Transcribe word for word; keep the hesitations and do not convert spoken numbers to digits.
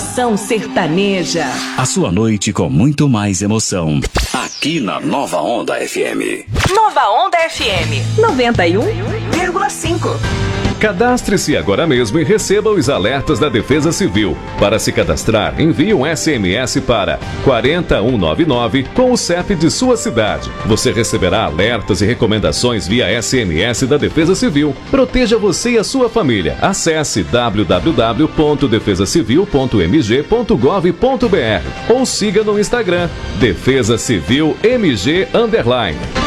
Estação Sertaneja. A sua noite com muito mais emoção. Aqui na Nova Onda F M. Nova Onda F M noventa e um vírgula cinco. Cadastre-se agora mesmo e receba os alertas da Defesa Civil. Para se cadastrar, envie um S M S para quatro zero um nove nove com o C E P de sua cidade. Você receberá alertas e recomendações via S M S da Defesa Civil. Proteja você e a sua família. Acesse w w w ponto defesa civil ponto m g ponto gov ponto b r ou siga no Instagram Defesa Civil M G underline.